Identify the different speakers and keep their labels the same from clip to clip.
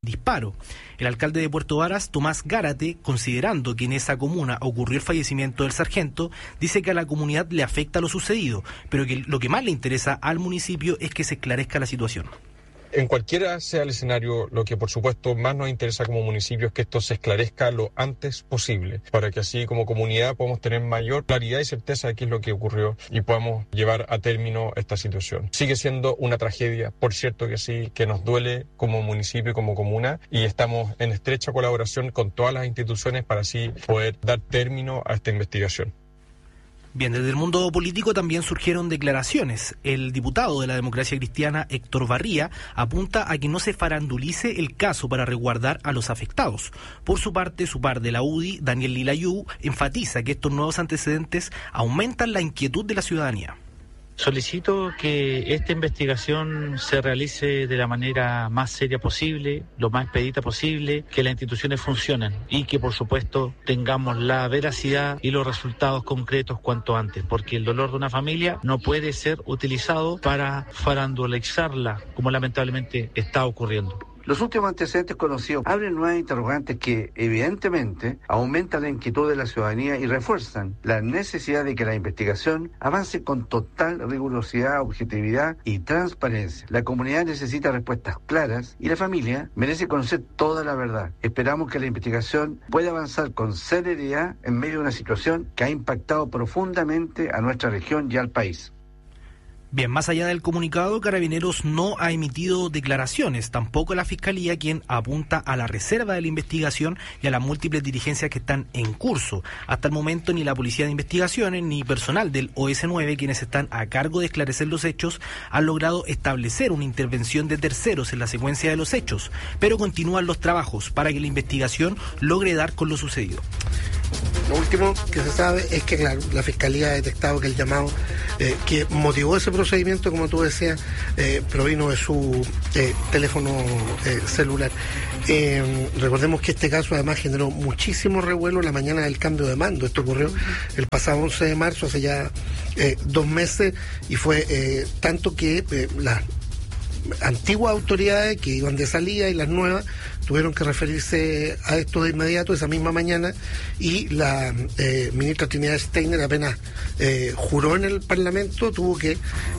Speaker 1: disparo. El alcalde de Puerto Varas, Tomás Gárate, considerando que en esa comuna ocurrió el fallecimiento del sargento, dice que a la comunidad le afecta lo sucedido, pero que lo que más le interesa al municipio es que se esclarezca la situación.
Speaker 2: En cualquiera sea el escenario, lo que por supuesto más nos interesa como municipio es que esto se esclarezca lo antes posible, para que así como comunidad podamos tener mayor claridad y certeza de qué es lo que ocurrió y podamos llevar a término esta situación. Sigue siendo una tragedia, por cierto que sí, que nos duele como municipio y como comuna, y estamos en estrecha colaboración con todas las instituciones para así poder dar término a esta investigación.
Speaker 1: Bien, desde el mundo político también surgieron declaraciones. El diputado de la Democracia Cristiana, Héctor Barría, apunta a que no se farandulice el caso para resguardar a los afectados. Por su parte, su par de la UDI, Daniel Lilayú, enfatiza que estos nuevos antecedentes aumentan la inquietud de la ciudadanía.
Speaker 3: Solicito que esta investigación se realice de la manera más seria posible, lo más expedita posible, que las instituciones funcionen y que por supuesto tengamos la veracidad y los resultados concretos cuanto antes, porque el dolor de una familia no puede ser utilizado para farandulizarla, como lamentablemente está ocurriendo.
Speaker 4: Los últimos antecedentes conocidos abren nuevas interrogantes que, evidentemente, aumentan la inquietud de la ciudadanía y refuerzan la necesidad de que la investigación avance con total rigurosidad, objetividad y transparencia. La comunidad necesita respuestas claras y la familia merece conocer toda la verdad. Esperamos que la investigación pueda avanzar con celeridad en medio de una situación que ha impactado profundamente a nuestra región y al país.
Speaker 1: Bien, más allá del comunicado, Carabineros no ha emitido declaraciones, tampoco la Fiscalía, quien apunta a la reserva de la investigación y a las múltiples diligencias que están en curso. Hasta el momento ni la Policía de Investigaciones ni personal del OS9, quienes están a cargo de esclarecer los hechos, han logrado establecer una intervención de terceros en la secuencia de los hechos, pero continúan los trabajos para que la investigación logre dar con lo sucedido.
Speaker 5: Lo último que se sabe es que, claro, la Fiscalía ha detectado que el llamado que motivó ese procedimiento, como tú decías, provino de su teléfono celular. Recordemos que este caso además generó muchísimo revuelo la mañana del cambio de mando. Esto ocurrió el pasado 11 de marzo, hace ya 2 meses, y fue tanto que las antiguas autoridades que iban de salida y las nuevas tuvieron que referirse a esto de inmediato, esa misma mañana, y la ministra Trinidad Steiner apenas juró en el Parlamento, tuvo que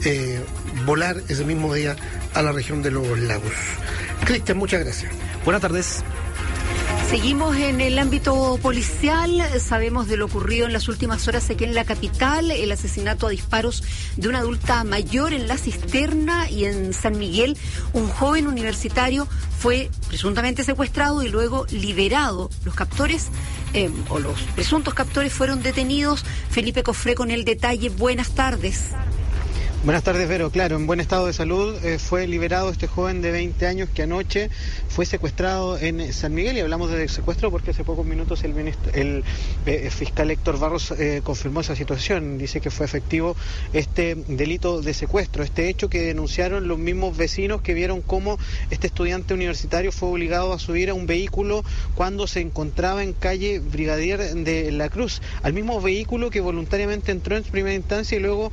Speaker 5: volar ese mismo día a la región de los lagos. Cristian, muchas gracias.
Speaker 1: Buenas tardes.
Speaker 6: Seguimos en el ámbito policial, sabemos de lo ocurrido en las últimas horas aquí en la capital, el asesinato a disparos de una adulta mayor en La Cisterna y en San Miguel. Un joven universitario fue presuntamente secuestrado y luego liberado. Los captores o los presuntos captores fueron detenidos. Felipe Cofré con el detalle. Buenas tardes.
Speaker 7: Buenas tardes, Vero. Claro, en buen estado de salud fue liberado este joven de 20 años que anoche fue secuestrado en San Miguel, y hablamos de secuestro porque hace pocos minutos el fiscal Héctor Barros confirmó esa situación. Dice que fue efectivo este delito de secuestro, este hecho que denunciaron los mismos vecinos que vieron cómo este estudiante universitario fue obligado a subir a un vehículo cuando se encontraba en calle Brigadier de la Cruz, al mismo vehículo que voluntariamente entró en primera instancia y luego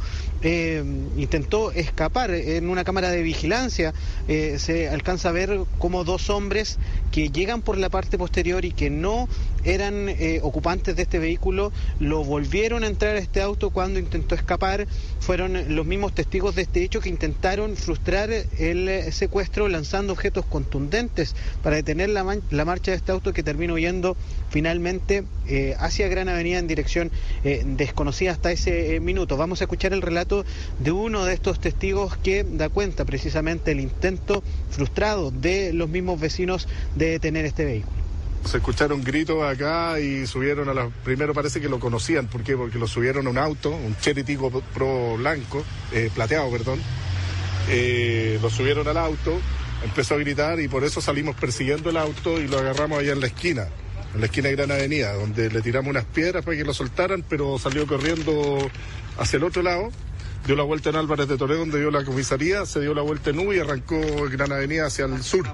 Speaker 7: intentó escapar. En una cámara de vigilancia se alcanza a ver cómo 2 hombres que llegan por la parte posterior y que no eran ocupantes de este vehículo lo volvieron a entrar a este auto cuando intentó escapar. Fueron los mismos testigos de este hecho que intentaron frustrar el secuestro lanzando objetos contundentes para detener la marcha de este auto, que terminó yendo finalmente hacia Gran Avenida en dirección desconocida hasta ese minuto. Vamos a escuchar el relato de uno de estos testigos que da cuenta precisamente del intento frustrado de los mismos vecinos de detener este vehículo.
Speaker 8: Se escucharon gritos acá y subieron a la... Primero parece que lo conocían. ¿Por qué? Porque lo subieron a un auto, un Chery Tigo Pro blanco, plateado, perdón. Lo subieron al auto, empezó a gritar y por eso salimos persiguiendo el auto y lo agarramos allá en la esquina de Gran Avenida, donde le tiramos unas piedras para que lo soltaran, pero salió corriendo hacia el otro lado. Dio la vuelta en Álvarez de Toledo, donde dio la comisaría, se dio la vuelta en U y arrancó Gran Avenida hacia el sur.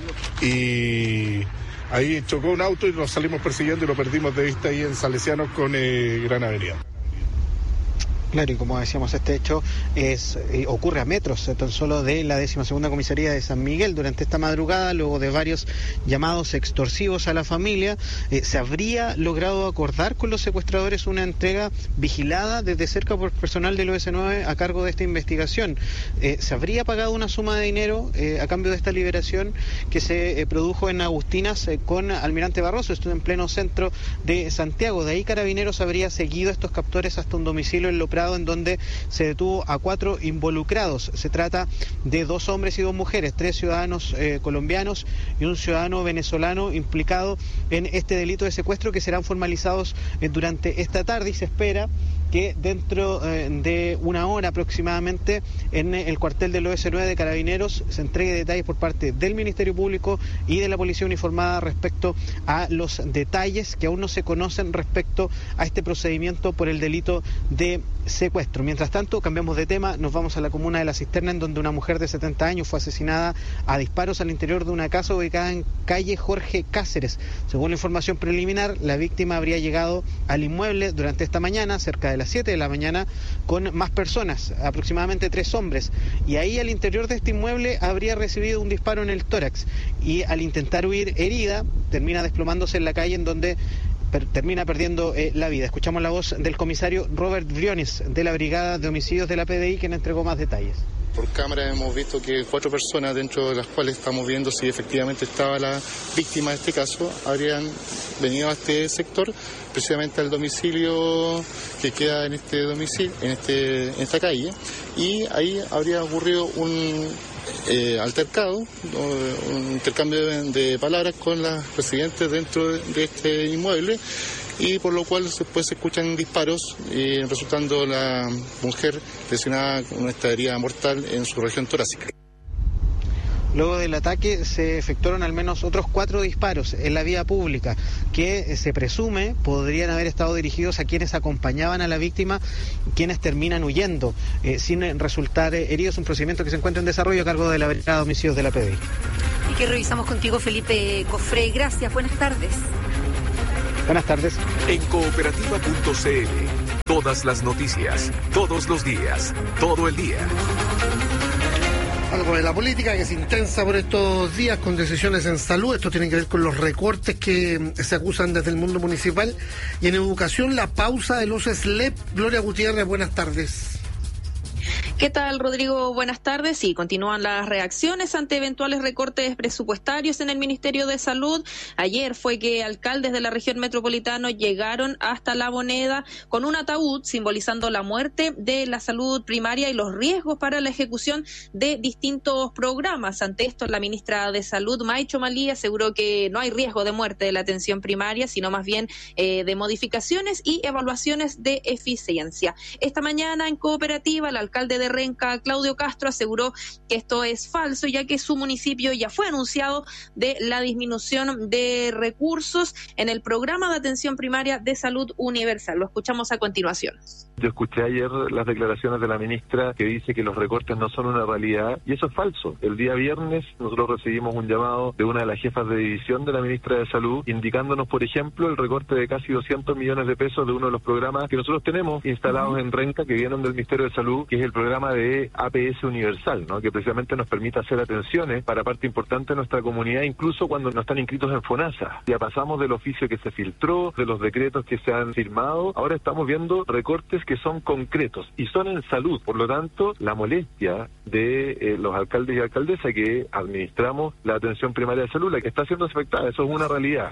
Speaker 8: Y ahí chocó un auto y lo salimos persiguiendo y lo perdimos de vista ahí en Salesianos con Gran Avenida.
Speaker 7: Claro, y como decíamos, este hecho ocurre a metros tan solo de la 12ª comisaría de San Miguel. Durante esta madrugada, luego de varios llamados extorsivos a la familia, se habría logrado acordar con los secuestradores una entrega vigilada desde cerca por personal del OS9 a cargo de esta investigación. Se habría pagado una suma de dinero a cambio de esta liberación que se produjo en Agustinas con Almirante Barroso, esto en pleno centro de Santiago. De ahí Carabineros habría seguido a estos captores hasta un domicilio en Loprado, en donde se detuvo a 4 involucrados. Se trata de 2 hombres y 2 mujeres, 3 ciudadanos colombianos y un ciudadano venezolano implicado en este delito de secuestro, que serán formalizados durante esta tarde, y se espera que dentro de una hora aproximadamente en el cuartel del OS9 de Carabineros se entregue detalles por parte del Ministerio Público y de la Policía Uniformada respecto a los detalles que aún no se conocen respecto a este procedimiento por el delito de secuestro. Mientras tanto, cambiamos de tema, nos vamos a la comuna de La Cisterna, en donde una mujer de 70 años fue asesinada a disparos al interior de una casa ubicada en calle Jorge Cáceres. Según la información preliminar, la víctima habría llegado al inmueble durante esta mañana, cerca de las 7 de la mañana, con más personas, aproximadamente 3 hombres, y ahí al interior de este inmueble habría recibido un disparo en el tórax, y al intentar huir herida, termina desplomándose en la calle, en donde termina perdiendo la vida. Escuchamos la voz del comisario Robert Briones, de la Brigada de Homicidios de la PDI, quien entregó más detalles.
Speaker 9: Por cámara hemos visto que 4 personas, dentro de las cuales estamos viendo si efectivamente estaba la víctima de este caso, habrían venido a este sector, precisamente al domicilio que queda en este domicilio, en esta calle, y ahí habría ocurrido un altercado, un intercambio de palabras con las residentes dentro de este inmueble, y por lo cual después se escuchan disparos, resultando la mujer lesionada con una herida mortal en su región torácica.
Speaker 7: Luego del ataque se efectuaron al menos otros 4 disparos en la vía pública que se presume podrían haber estado dirigidos a quienes acompañaban a la víctima, quienes terminan huyendo sin resultar heridos. Un procedimiento que se encuentra en desarrollo a cargo de la Brigada de Homicidios de la PDI.
Speaker 6: Y que revisamos contigo, Felipe Cofré. Gracias, buenas tardes.
Speaker 7: Buenas tardes.
Speaker 10: En cooperativa.cl, todas las noticias, todos los días, todo el día.
Speaker 5: Algo de la política que es intensa por estos días con decisiones en salud. Esto tiene que ver con los recortes que se acusan desde el mundo municipal. Y en educación, la pausa de los SLEP. Gloria Gutiérrez, buenas tardes.
Speaker 11: ¿Qué tal, Rodrigo? Buenas tardes. Sí, continúan las reacciones ante eventuales recortes presupuestarios en el Ministerio de Salud. Ayer fue que alcaldes de la región metropolitana llegaron hasta La Moneda con un ataúd simbolizando la muerte de la salud primaria y los riesgos para la ejecución de distintos programas. Ante esto, la ministra de Salud, May Chomalí, aseguró que no hay riesgo de muerte de la atención primaria, sino más bien de modificaciones y evaluaciones de eficiencia. Esta mañana en Cooperativa, el alcalde de Renca, Claudio Castro, aseguró que esto es falso, ya que su municipio ya fue anunciado de la disminución de recursos en el programa de atención primaria de salud universal. Lo escuchamos a continuación.
Speaker 12: Yo escuché ayer las declaraciones de la ministra que dice que los recortes no son una realidad, y eso es falso. El día viernes nosotros recibimos un llamado de una de las jefas de división de la ministra de Salud, indicándonos, por ejemplo, el recorte de casi 200 millones de pesos de uno de los programas que nosotros tenemos instalados en Renca, que vienen del Ministerio de Salud, que es el programa de APS Universal, ¿no? Que precisamente nos permite hacer atenciones para parte importante de nuestra comunidad, incluso cuando no están inscritos en FONASA. Ya pasamos del oficio que se filtró, de los decretos que se han firmado, ahora estamos viendo recortes que son concretos y son en salud. Por lo tanto, la molestia de los alcaldes y alcaldesas que administramos la atención primaria de salud, la que está siendo afectada, eso es una realidad.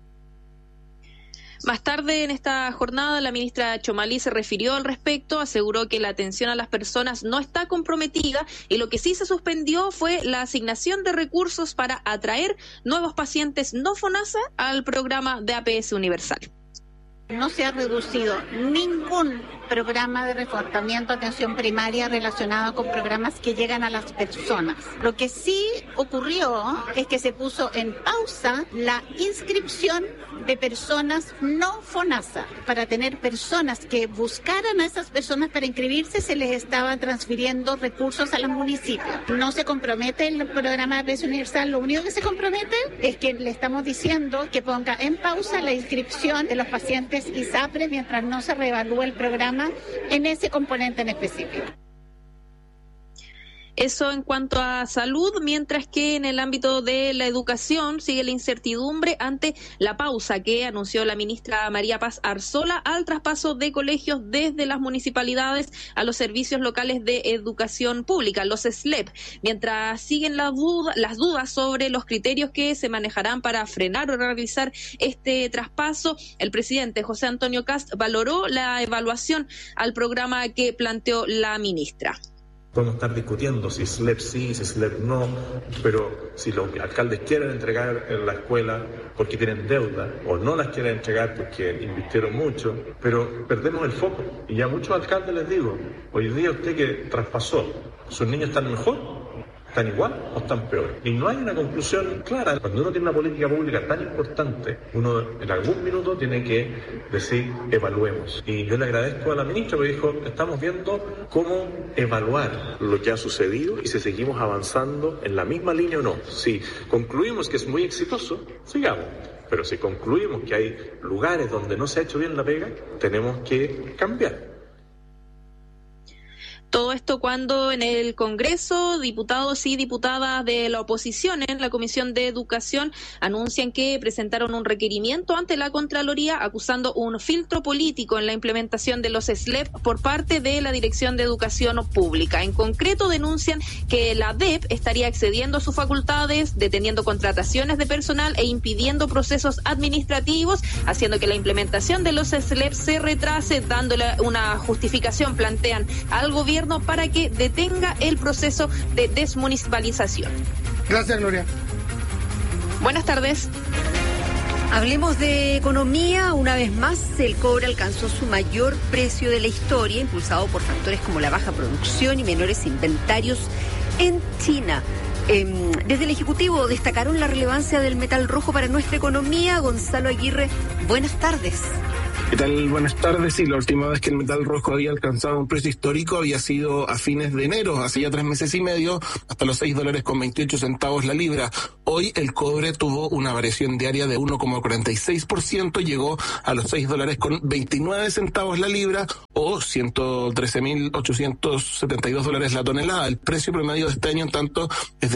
Speaker 11: Más tarde en esta jornada, la ministra Chomalí se refirió al respecto, aseguró que la atención a las personas no está comprometida y lo que sí se suspendió fue la asignación de recursos para atraer nuevos pacientes no FONASA al programa de APS Universal.
Speaker 13: No se ha reducido ningún programa de reforzamiento de atención primaria relacionado con programas que llegan a las personas. Lo que sí ocurrió es que se puso en pausa la inscripción de personas no FONASA. Para tener personas que buscaran a esas personas para inscribirse, se les estaba transfiriendo recursos a los municipios. No se compromete el programa de APS Universal, lo único que se compromete es que le estamos diciendo que ponga en pausa la inscripción de los pacientes ISAPRE mientras no se reevalúe el programa personas en ese componente en específico.
Speaker 11: Eso en cuanto a salud, mientras que en el ámbito de la educación sigue la incertidumbre ante la pausa que anunció la ministra María Paz Arzola al traspaso de colegios desde las municipalidades a los servicios locales de educación pública, los SLEP, mientras siguen las dudas sobre los criterios que se manejarán para frenar o realizar este traspaso. El presidente José Antonio Kast valoró la evaluación al programa que planteó la ministra.
Speaker 14: Podemos estar discutiendo si SLEP sí, si SLEP no, pero si los alcaldes quieren entregar en la escuela porque tienen deuda o no las quieren entregar porque invirtieron mucho, pero perdemos el foco. Y ya muchos alcaldes les digo, hoy día usted que traspasó, ¿sus niños están mejor? ¿Están igual o están peor? Y no hay una conclusión clara. Cuando uno tiene una política pública tan importante, uno en algún minuto tiene que decir, evaluemos. Y yo le agradezco a la ministra porque dijo, estamos viendo cómo evaluar lo que ha sucedido y si seguimos avanzando en la misma línea o no. Si concluimos que es muy exitoso, sigamos. Pero si concluimos que hay lugares donde no se ha hecho bien la pega, tenemos que cambiar.
Speaker 11: Todo esto cuando en el Congreso, diputados y diputadas de la oposición en la Comisión de Educación anuncian que presentaron un requerimiento ante la Contraloría acusando un filtro político en la implementación de los SLEP por parte de la Dirección de Educación Pública. En concreto, denuncian que la DEP estaría excediendo sus facultades, deteniendo contrataciones de personal e impidiendo procesos administrativos, haciendo que la implementación de los SLEP se retrase, dándole una justificación, plantean al gobierno para que detenga el proceso de desmunicipalización.
Speaker 5: Gracias, Gloria.
Speaker 11: Buenas tardes.
Speaker 6: Hablemos de economía. Una vez más, el cobre alcanzó su mayor precio de la historia, impulsado por factores como la baja producción y menores inventarios en China. Desde el Ejecutivo destacaron la relevancia del metal rojo para nuestra economía. Gonzalo Aguirre, buenas tardes.
Speaker 15: ¿Qué tal? Buenas tardes. Sí, la última vez que el metal rojo había alcanzado un precio histórico había sido a fines de enero, hace ya 3 meses y medio, hasta los $6.28 la libra. Hoy el cobre tuvo una variación diaria de 1,46%, llegó a los $6.29 la libra o $113.872 la tonelada. El precio promedio de este año, en tanto, es de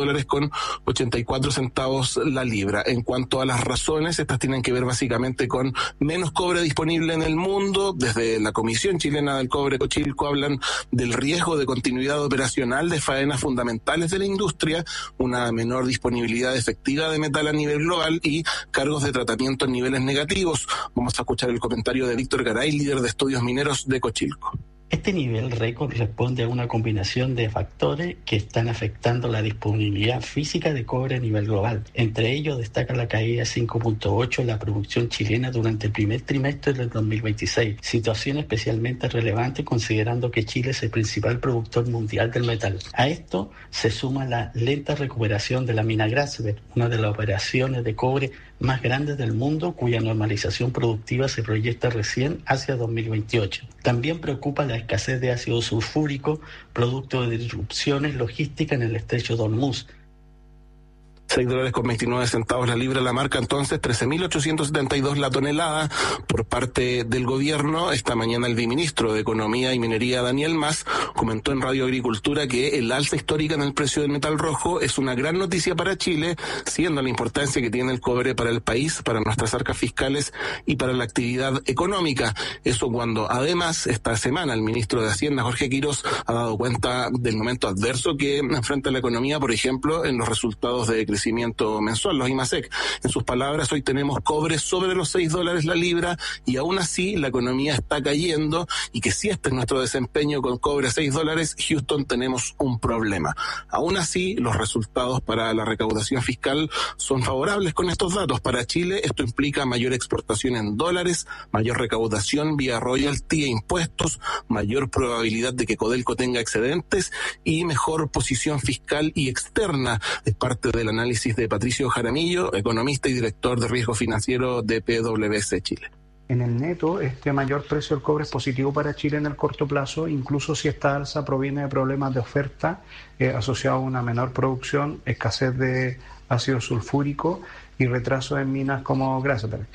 Speaker 15: $5.84 la libra. En cuanto a las razones, estas tienen que ver básicamente con menos cobre disponible en el mundo. Desde la Comisión Chilena del Cobre, Cochilco, hablan del riesgo de continuidad operacional de faenas fundamentales de la industria, una menor disponibilidad efectiva de metal a nivel global y cargos de tratamiento en niveles negativos. Vamos a escuchar el comentario de Víctor Garay, líder de estudios mineros de Cochilco.
Speaker 16: Este nivel récord responde a una combinación de factores que están afectando la disponibilidad física de cobre a nivel global. Entre ellos destaca la caída de 5.8 en la producción chilena durante el primer trimestre del 2026, situación especialmente relevante considerando que Chile es el principal productor mundial del metal. A esto se suma la lenta recuperación de la mina Grasberg, una de las operaciones de cobre más grandes del mundo, cuya normalización productiva se proyecta recién hacia 2028. También preocupa la escasez de ácido sulfúrico, producto de disrupciones logísticas en el estrecho de Hormuz.
Speaker 15: $6.29 la libra la marca, entonces $13.872 la tonelada por parte del gobierno. Esta mañana el viceministro de Economía y Minería, Daniel Mas, comentó en Radio Agricultura que el alza histórica en el precio del metal rojo es una gran noticia para Chile, siendo la importancia que tiene el cobre para el país, para nuestras arcas fiscales y para la actividad económica. Eso cuando además esta semana el ministro de Hacienda, Jorge Quirós, ha dado cuenta del momento adverso que enfrenta la economía, por ejemplo, en los resultados de crecimiento mensual, los IMASEC. En sus palabras, hoy tenemos cobre sobre los $6 la libra y aún así la economía está cayendo, y que si este es nuestro desempeño con cobre a $6, Houston, tenemos un problema. Aún así, los resultados para la recaudación fiscal son favorables con estos datos. Para Chile, esto implica mayor exportación en dólares, mayor recaudación vía royalty e impuestos, mayor probabilidad de que Codelco tenga excedentes y mejor posición fiscal y externa. Es parte del análisis de Patricio Jaramillo, economista y director de riesgo financiero de PwC Chile.
Speaker 17: En el neto, este mayor precio del cobre es positivo para Chile en el corto plazo, incluso si esta alza proviene de problemas de oferta asociados a una menor producción, escasez de ácido sulfúrico y retraso en minas como Grasberg.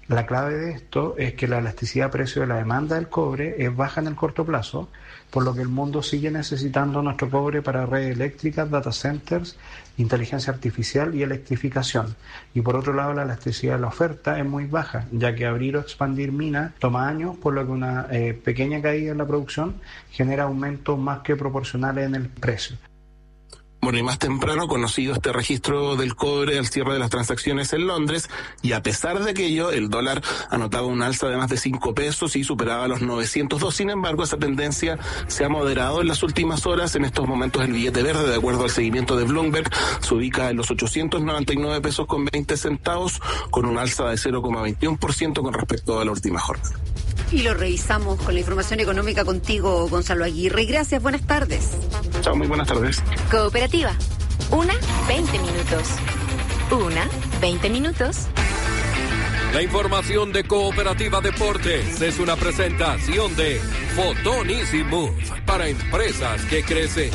Speaker 17: La clave de esto es que la elasticidad precio de la demanda del cobre es baja en el corto plazo, por lo que el mundo sigue necesitando nuestro cobre para redes eléctricas, data centers, inteligencia artificial y electrificación. Y por otro lado, la elasticidad de la oferta es muy baja, ya que abrir o expandir minas toma años, por lo que una pequeña caída en la producción genera aumentos más que proporcionales en el precio.
Speaker 15: Bueno, y más temprano conocido este registro del cobre al cierre de las transacciones en Londres, y a pesar de aquello, el dólar anotaba un alza de más de 5 pesos y superaba los 902. Sin embargo, esa tendencia se ha moderado en las últimas horas. En estos momentos el billete verde, de acuerdo al seguimiento de Bloomberg, se ubica en los 899 pesos con 20 centavos, con un alza de 0,21% con respecto a la última jornada.
Speaker 6: Y lo revisamos con la información económica contigo, Gonzalo Aguirre. Gracias, buenas tardes.
Speaker 15: Chao, muy buenas tardes.
Speaker 18: Cooperativa. 20 minutos. 20 minutos.
Speaker 19: La información de Cooperativa Deportes es una presentación de Fotón Easy Move para empresas que crecen.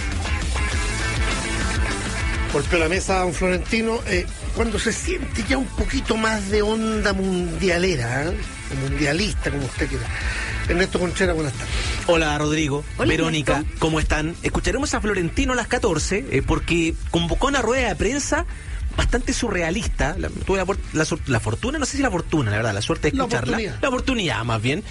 Speaker 5: Golpeó la mesa don Florentino. Cuando se siente ya un poquito más de onda mundialera, mundialista, como usted quiera. Ernesto Conchera, buenas tardes.
Speaker 20: Hola, Rodrigo.
Speaker 6: Hola,
Speaker 20: Verónica,
Speaker 6: Ernesto.
Speaker 20: ¿cómo están? Escucharemos a Florentino a las 14 porque convocó una rueda de prensa bastante surrealista. Tuve la fortuna, no sé si la fortuna, la verdad, la suerte de escucharla. La oportunidad, más bien.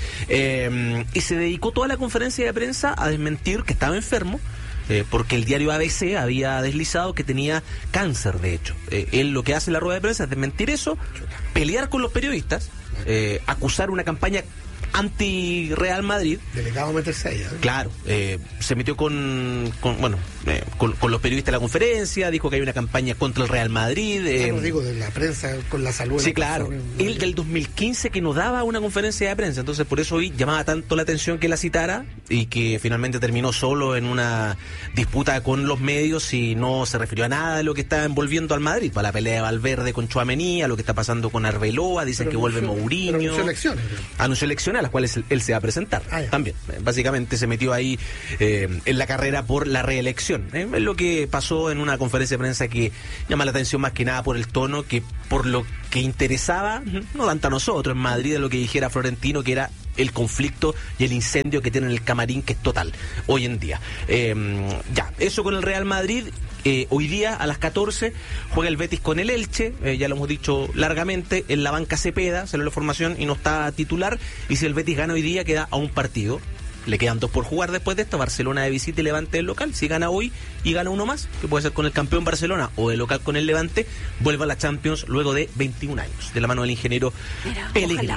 Speaker 20: Y se dedicó toda la conferencia de prensa a desmentir que estaba enfermo. Porque el diario ABC había deslizado que tenía cáncer, de hecho. Él lo que hace en la rueda de prensa es desmentir eso, pelear con los periodistas, acusar una campaña anti-Real Madrid.
Speaker 5: Delegado meterse ahí, ¿eh?
Speaker 20: Claro, se metió con los periodistas de la conferencia, dijo que hay una campaña contra el Real Madrid.
Speaker 5: No digo de la prensa con la salud.
Speaker 20: Sí, claro. Él del 2015 que no daba una conferencia de prensa, entonces por eso hoy llamaba tanto la atención que la citara y que finalmente terminó solo en una disputa con los medios y no se refirió a nada de lo que está envolviendo al Madrid, para la pelea de Valverde con Tchouaméni, a lo que está pasando con Arbeloa, dicen que vuelve Mourinho. Anunció elecciones a las cuales él se va a presentar también. Básicamente se metió ahí en la carrera por la reelección. Es lo que pasó en una conferencia de prensa que llama la atención más que nada por el tono, que por lo que interesaba, no tanto a nosotros en Madrid, de lo que dijera Florentino, que era el conflicto y el incendio que tiene en el camarín, que es total hoy en día. Ya, eso con el Real Madrid. Hoy día a las 14 juega el Betis con el Elche, ya lo hemos dicho largamente. En la banca Cepeda salió la formación y no está titular, y si el Betis gana hoy día queda a un partido. Le quedan 2 por jugar después de esto. Barcelona de visita y Levante del local. Si gana hoy y gana uno más, que puede ser con el campeón Barcelona o de local con el Levante, vuelve a la Champions luego de 21 años, de la mano del ingeniero Pellegrini.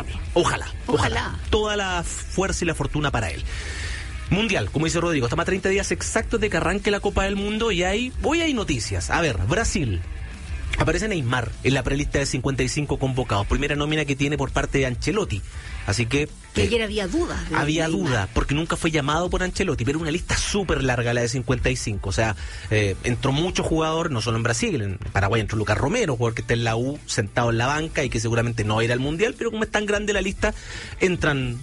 Speaker 20: Ojalá. Toda la fuerza y la fortuna para él. Mundial, como dice Rodrigo, estamos a 30 días exactos de que arranque la Copa del Mundo y hay noticias. A ver, Brasil. Aparece Neymar en la prelista de 55 convocados. Primera nómina que tiene por parte de Ancelotti. Así que
Speaker 6: ayer había dudas.
Speaker 20: Había duda, porque nunca fue llamado por Ancelotti, pero una lista súper larga la de 55. O sea, entró mucho jugador, no solo en Brasil, en Paraguay entró Lucas Romero, jugador que está en la U, sentado en la banca y que seguramente no irá al Mundial, pero como es tan grande la lista, entran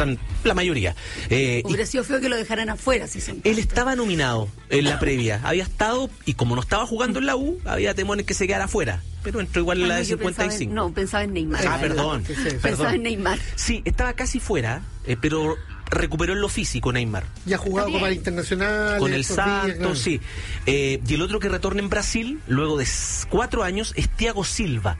Speaker 20: la mayoría.
Speaker 6: Hubiera sido feo que lo dejaran afuera. Si
Speaker 20: él estaba nominado en la previa, había estado, y como no estaba jugando en la U, había temores que se quedara afuera. Pero entró igual en la de 55.
Speaker 6: Pensaba en Neymar.
Speaker 20: Perdón.
Speaker 6: Pensaba en Neymar.
Speaker 20: Sí, estaba casi fuera, pero recuperó en lo físico Neymar.
Speaker 5: Ya ha jugado Copa Internacional.
Speaker 20: Con el Santos, sí. Y el otro que retorna en Brasil, luego de 4 años, es Thiago Silva,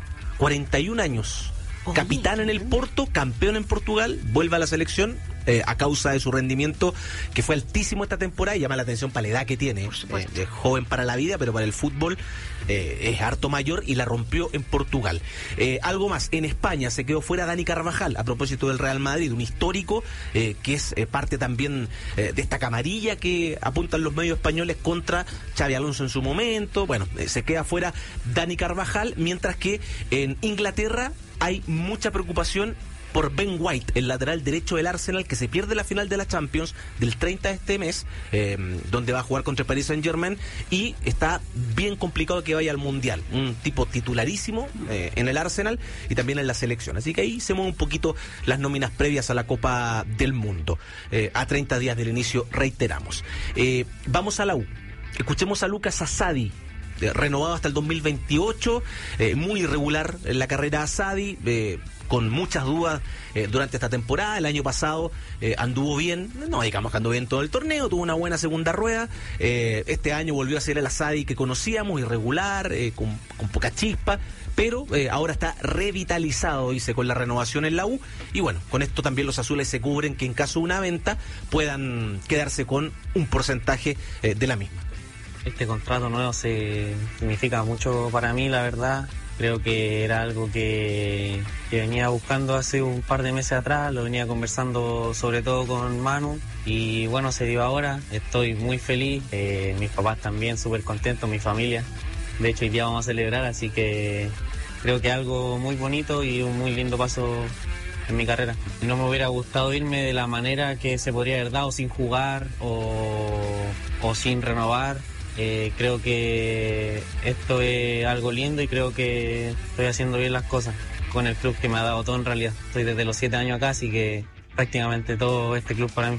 Speaker 20: 41 años. Capitán en el Porto, campeón en Portugal, vuelve a la selección a causa de su rendimiento, que fue altísimo esta temporada, y llama la atención para la edad que tiene. Es joven para la vida, pero para el fútbol es harto mayor, y la rompió en Portugal. Algo más, en España se quedó fuera Dani Carvajal, a propósito del Real Madrid, un histórico que es parte también de esta camarilla que apuntan los medios españoles contra Xabi Alonso en su momento. Bueno, se queda fuera Dani Carvajal, mientras que en Inglaterra hay mucha preocupación por Ben White, el lateral derecho del Arsenal, que se pierde la final de la Champions del 30 de este mes, donde va a jugar contra el Paris Saint-Germain, y está bien complicado que vaya al Mundial. Un tipo titularísimo en el Arsenal y también en la selección. Así que ahí se mueven un poquito las nóminas previas a la Copa del Mundo. A 30 días del inicio, reiteramos. Vamos a la U. Escuchemos a Lucas Asadi, renovado hasta el 2028, muy irregular en la carrera Asadi, con muchas dudas durante esta temporada. El año pasado anduvo bien, no digamos que anduvo bien todo el torneo, tuvo una buena segunda rueda. Este año volvió a ser el Asadi que conocíamos, irregular, con poca chispa, pero ahora está revitalizado, dice, con la renovación en la U. Y bueno, con esto también los azules se cubren que en caso de una venta puedan quedarse con un porcentaje de la misma.
Speaker 21: Este contrato nuevo significa mucho para mí, la verdad. Creo que era algo que venía buscando hace un par de meses atrás, lo venía conversando sobre todo con Manu y bueno, se dio ahora. Estoy muy feliz, mis papás también súper contentos, mi familia. De hecho, hoy día vamos a celebrar, así que creo que algo muy bonito y un muy lindo paso en mi carrera. No me hubiera gustado irme de la manera que se podría haber dado, sin jugar o sin renovar. Creo que esto es algo lindo y creo que estoy haciendo bien las cosas con el club que me ha dado todo en realidad. Estoy desde los 7 años acá, así que prácticamente todo este club para mí.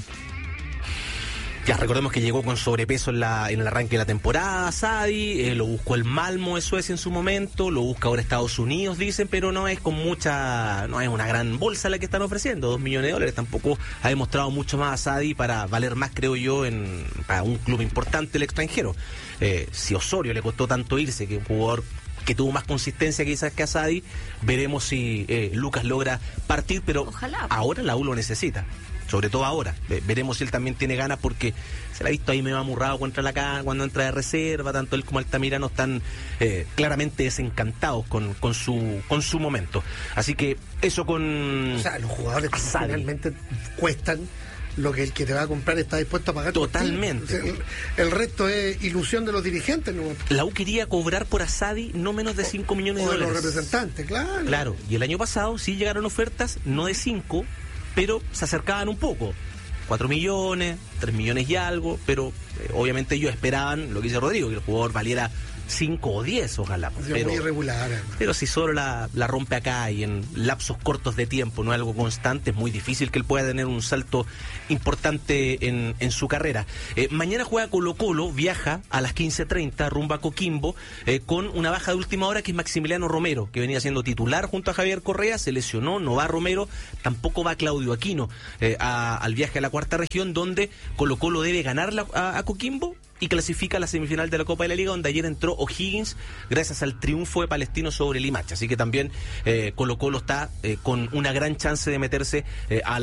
Speaker 20: Ya, recordemos que llegó con sobrepeso en el arranque de la temporada, Asadi, lo buscó el Malmo de Suecia en su momento, lo busca ahora Estados Unidos, dicen, pero no es una gran bolsa la que están ofreciendo, $2 millones, tampoco ha demostrado mucho más Asadi para valer más, creo yo, para un club importante el extranjero. Si Osorio le costó tanto irse, que un jugador que tuvo más consistencia quizás que Asadi, veremos si Lucas logra partir, pero ojalá. Ahora la U lo necesita. Sobre todo ahora, veremos si él también tiene ganas, porque se la ha visto ahí medio amurrado cuando entra de reserva. Tanto él como Altamirano están claramente desencantados con su momento. Así que eso con...
Speaker 5: O sea, los jugadores finalmente cuestan lo que el que te va a comprar está dispuesto a pagar.
Speaker 20: Totalmente.
Speaker 5: O sea, el resto es ilusión de los dirigentes, ¿no?
Speaker 20: La U quería cobrar por Asadi no menos de $5 millones.
Speaker 5: O de los representantes, claro.
Speaker 20: Claro, y el año pasado sí llegaron ofertas, no de 5, pero se acercaban un poco. 4 millones, 3 millones y algo, pero obviamente ellos esperaban, lo que dice Rodrigo, que el jugador valiera 5 o 10, ojalá.
Speaker 5: Pero muy irregular.
Speaker 20: Pero si solo la rompe acá y en lapsos cortos de tiempo, no es algo constante, es muy difícil que él pueda tener un salto importante en su carrera. Mañana juega Colo-Colo, viaja a las 15:30 rumbo a Coquimbo, con una baja de última hora que es Maximiliano Romero, que venía siendo titular junto a Javier Correa, se lesionó, no va Romero, tampoco va Claudio Aquino al viaje a la cuarta región, donde Colo-Colo debe ganar a Coquimbo y clasifica a la semifinal de la Copa de la Liga, donde ayer entró O'Higgins gracias al triunfo de Palestino sobre Limache. Así que también Colo-Colo está con una gran chance de meterse a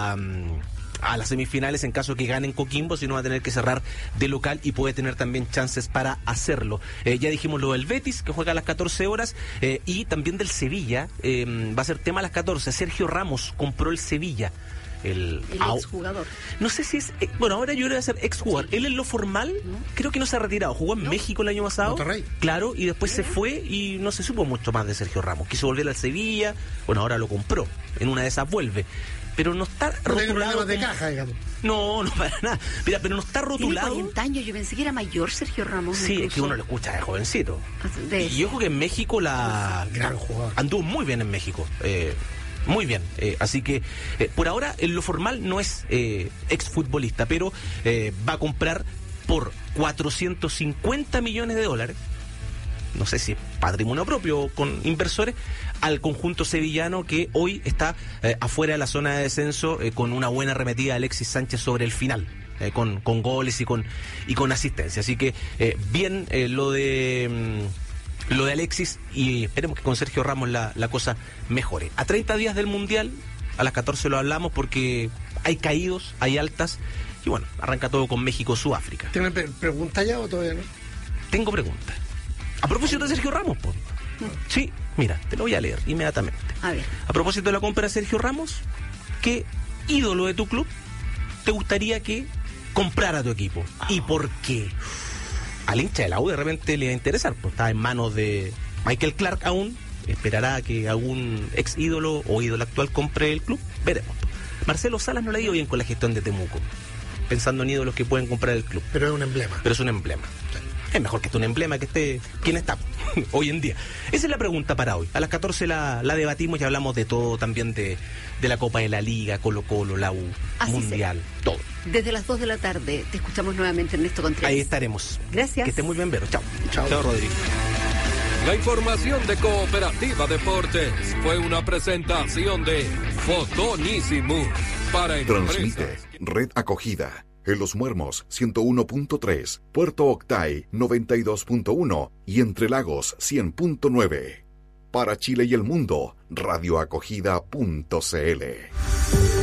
Speaker 20: las semifinales en caso que ganen Coquimbo, si no va a tener que cerrar de local y puede tener también chances para hacerlo. Ya dijimos lo del Betis, que juega a las 14 horas, y también del Sevilla, va a ser tema a las 14. Sergio Ramos compró el Sevilla. El
Speaker 6: exjugador.
Speaker 20: No sé si es... Bueno, ahora yo voy a ser exjugador. Sí. Él en lo formal, creo que no se ha retirado. Jugó en México el año pasado. Monterrey. Claro, y después se fue y no se supo mucho más de Sergio Ramos. Quiso volver al Sevilla. Bueno, ahora lo compró. En una de esas vuelve. Pero no está rotulado.
Speaker 5: De caja, digamos.
Speaker 20: No, para nada. Mira, pero no está rotulado.
Speaker 6: Tiene 40 años, yo pensé que era mayor Sergio Ramos.
Speaker 20: Sí, incluso. Es que uno lo escucha de jovencito. Y ojo que en México
Speaker 5: gran jugador.
Speaker 20: Anduvo muy bien en México. Muy bien, así que por ahora en lo formal no es exfutbolista, pero va a comprar por $450 millones, no sé si es patrimonio propio con inversores, al conjunto sevillano que hoy está afuera de la zona de descenso, con una buena arremetida de Alexis Sánchez sobre el final. Con goles y con asistencia. Así que bien lo de Alexis, y esperemos que con Sergio Ramos la cosa mejore. A 30 días del Mundial, a las 14 lo hablamos porque hay caídos, hay altas, y bueno, arranca todo con México-Sudáfrica.
Speaker 5: ¿Tienen pregunta ya o todavía no?
Speaker 20: Tengo pregunta. A propósito de Sergio Ramos, pues. Sí, mira, te lo voy a leer inmediatamente. A propósito de la compra de Sergio Ramos, ¿qué ídolo de tu club te gustaría que comprara tu equipo? ¿Y por qué? Al hincha de la U de repente le va a interesar, pues está en manos de Michael Clark aún, esperará que algún ex ídolo o ídolo actual compre el club, veremos. Marcelo Salas no le ha ido bien con la gestión de Temuco, pensando en ídolos que pueden comprar el club.
Speaker 5: Pero es un emblema.
Speaker 20: Pero es un emblema. Es mejor que esté un emblema que esté quien está hoy en día. Esa es la pregunta para hoy. A las 14 la debatimos y hablamos de todo, también de la Copa de la Liga, Colo-Colo, la U, así Mundial, todo.
Speaker 6: Desde las 2 de la tarde te escuchamos nuevamente, Ernesto Contreras.
Speaker 20: Ahí estaremos.
Speaker 6: Gracias.
Speaker 20: Que esté muy bien, Vero. Chao.
Speaker 5: Chao,
Speaker 20: Rodrigo.
Speaker 19: La información de Cooperativa Deportes fue una presentación de Fotonísimo para
Speaker 2: Transmite
Speaker 19: empresas.
Speaker 2: Red Acogida en Los Muermos 101.3, Puerto Octay 92.1 y Entre Lagos 100.9. Para Chile y el mundo, radioacogida.cl.